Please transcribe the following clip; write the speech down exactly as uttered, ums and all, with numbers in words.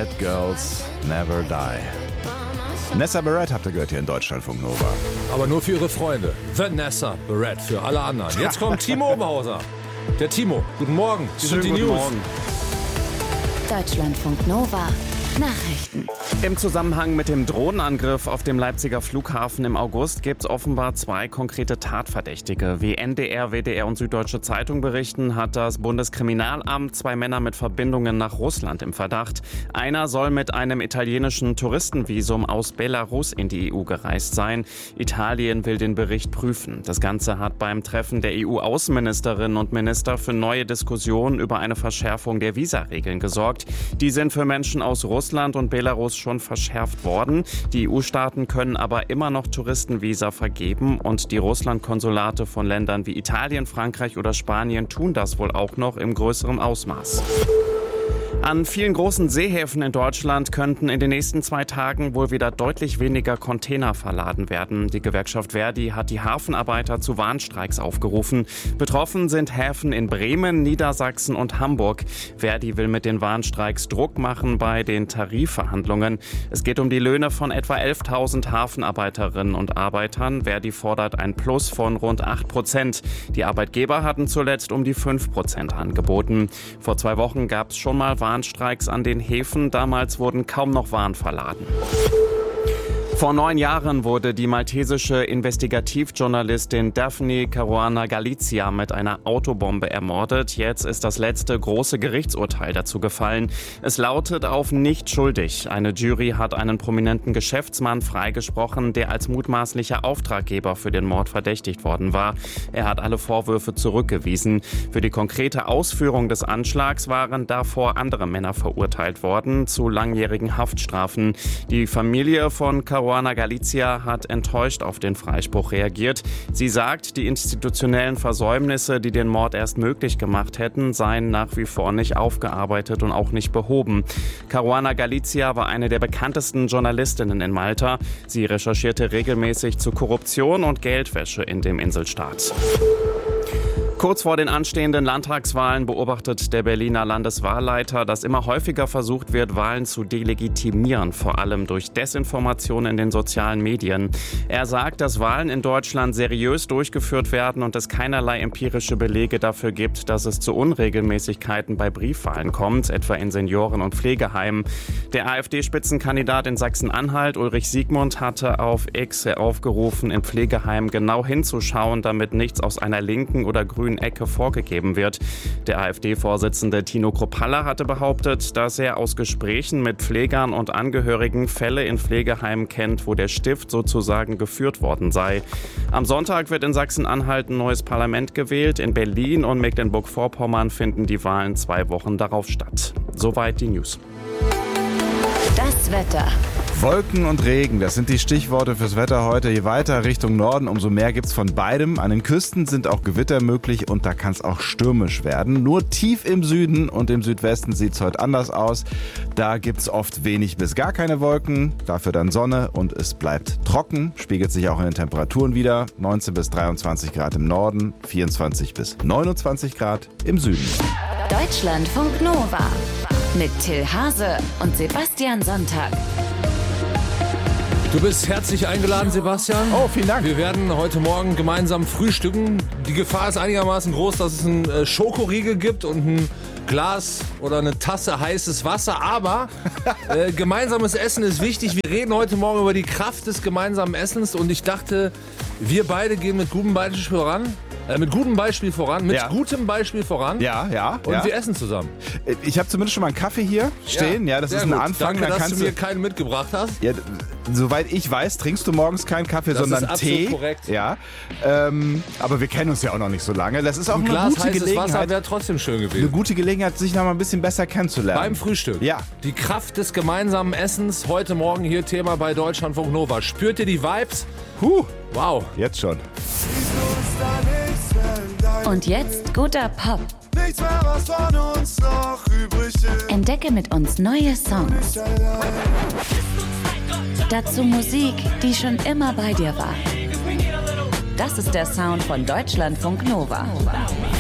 Bad Girls Never Die. Nessa Barrett habt ihr gehört hier in Deutschlandfunk Nova. Aber nur für ihre Freunde. Vanessa Barrett für alle anderen. Jetzt kommt Timo Oberhauser. Der Timo, guten Morgen. Die sind die News. Morgen. Deutschlandfunk Nova. Nachrichten. Im Zusammenhang mit dem Drohnenangriff auf dem Leipziger Flughafen im August gibt es offenbar zwei konkrete Tatverdächtige. Wie N D R, W D R und Süddeutsche Zeitung berichten, hat das Bundeskriminalamt zwei Männer mit Verbindungen nach Russland im Verdacht. Einer soll mit einem italienischen Touristenvisum aus Belarus in die E U gereist sein. Italien will den Bericht prüfen. Das Ganze hat beim Treffen der E U-Außenministerinnen und Minister für neue Diskussionen über eine Verschärfung der Visaregeln gesorgt. Die sind für Menschen aus Russland Russland und Belarus schon verschärft worden. Die E U-Staaten können aber immer noch Touristenvisa vergeben und die Russland-Konsulate von Ländern wie Italien, Frankreich oder Spanien tun das wohl auch noch im größeren Ausmaß. An vielen großen Seehäfen in Deutschland könnten in den nächsten zwei Tagen wohl wieder deutlich weniger Container verladen werden. Die Gewerkschaft Verdi hat die Hafenarbeiter zu Warnstreiks aufgerufen. Betroffen sind Häfen in Bremen, Niedersachsen und Hamburg. Verdi will mit den Warnstreiks Druck machen bei den Tarifverhandlungen. Es geht um die Löhne von etwa elftausend Hafenarbeiterinnen und Arbeitern. Verdi fordert ein Plus von rund acht Prozent. Die Arbeitgeber hatten zuletzt um die fünf Prozent angeboten. Vor zwei Wochen gab es schon mal Warnstreiks an den Häfen. Damals wurden kaum noch Waren verladen. Vor neun Jahren wurde die maltesische Investigativjournalistin Daphne Caruana Galizia mit einer Autobombe ermordet. Jetzt ist das letzte große Gerichtsurteil dazu gefallen. Es lautet auf nicht schuldig. Eine Jury hat einen prominenten Geschäftsmann freigesprochen, der als mutmaßlicher Auftraggeber für den Mord verdächtigt worden war. Er hat alle Vorwürfe zurückgewiesen. Für die konkrete Ausführung des Anschlags waren davor andere Männer verurteilt worden zu langjährigen Haftstrafen. Die Familie von Caruana Caruana Galizia hat enttäuscht auf den Freispruch reagiert. Sie sagt, die institutionellen Versäumnisse, die den Mord erst möglich gemacht hätten, seien nach wie vor nicht aufgearbeitet und auch nicht behoben. Caruana Galizia war eine der bekanntesten Journalistinnen in Malta. Sie recherchierte regelmäßig zu Korruption und Geldwäsche in dem Inselstaat. Kurz vor den anstehenden Landtagswahlen beobachtet der Berliner Landeswahlleiter, dass immer häufiger versucht wird, Wahlen zu delegitimieren, vor allem durch Desinformation in den sozialen Medien. Er sagt, dass Wahlen in Deutschland seriös durchgeführt werden und es keinerlei empirische Belege dafür gibt, dass es zu Unregelmäßigkeiten bei Briefwahlen kommt, etwa in Senioren- und Pflegeheimen. Der AfD-Spitzenkandidat in Sachsen-Anhalt, Ulrich Siegmund, hatte auf X aufgerufen, in Pflegeheimen genau hinzuschauen, damit nichts aus einer linken oder grünen Ecke vorgegeben wird. Der AfD-Vorsitzende Tino Kruppalla hatte behauptet, dass er aus Gesprächen mit Pflegern und Angehörigen Fälle in Pflegeheimen kennt, wo der Stift sozusagen geführt worden sei. Am Sonntag wird in Sachsen-Anhalt ein neues Parlament gewählt. In Berlin und Mecklenburg-Vorpommern finden die Wahlen zwei Wochen darauf statt. Soweit die News. Das Wetter. Wolken und Regen, das sind die Stichworte fürs Wetter heute. Je weiter Richtung Norden, umso mehr gibt's von beidem. An den Küsten sind auch Gewitter möglich und da kann es auch stürmisch werden. Nur tief im Süden und im Südwesten sieht's heute anders aus. Da gibt's oft wenig bis gar keine Wolken, dafür dann Sonne und es bleibt trocken. Spiegelt sich auch in den Temperaturen wieder. neunzehn bis dreiundzwanzig Grad im Norden, vierundzwanzig bis neunundzwanzig Grad im Süden. Deutschlandfunk Nova mit Till Hase und Sebastian Sonntag. Du bist herzlich eingeladen, Sebastian. Oh, vielen Dank. Wir werden heute Morgen gemeinsam frühstücken. Die Gefahr ist einigermaßen groß, dass es einen äh, Schokoriegel gibt und ein Glas oder eine Tasse heißes Wasser. Aber äh, gemeinsames Essen ist wichtig. Wir reden heute Morgen über die Kraft des gemeinsamen Essens. Und ich dachte, wir beide gehen mit gutem Beispiel voran. Äh, mit gutem Beispiel voran, mit ja. gutem Beispiel voran. Ja, ja. Und ja. wir essen zusammen. Ich habe zumindest schon mal einen Kaffee hier stehen. Ja, ja das ist ein gut. Anfang. Danke, Dann dass kannst du mir keinen mitgebracht hast. Ja, soweit ich weiß, trinkst du morgens keinen Kaffee, das sondern ist Tee. Korrekt. Ja, ähm, aber wir kennen uns ja auch noch nicht so lange. Das ist auch ein eine Glas gute heißes Gelegenheit. Wasser wäre trotzdem schön gewesen. Eine gute Gelegenheit, sich noch mal ein bisschen besser kennenzulernen. Beim Frühstück. Ja. Die Kraft des gemeinsamen Essens. Heute Morgen hier Thema bei Deutschlandfunk Nova. Spürt ihr die Vibes? Huh. Wow. Jetzt schon. Und jetzt guter Pop. Nichts mehr, was von uns noch übrig ist. Entdecke mit uns neue Songs. Dazu Musik, die schon immer bei dir war. Das ist der Sound von Deutschlandfunk Nova.